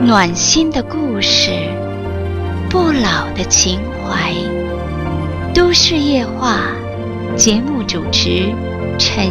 暖心的故事，不老的情怀。都市夜话节目主持陈